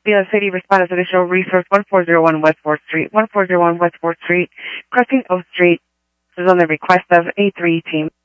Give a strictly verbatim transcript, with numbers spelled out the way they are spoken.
Villa City responded to additional resource one four zero one West fourth Street. one four zero one West fourth Street, crossing O Street. This is on the request of A three team.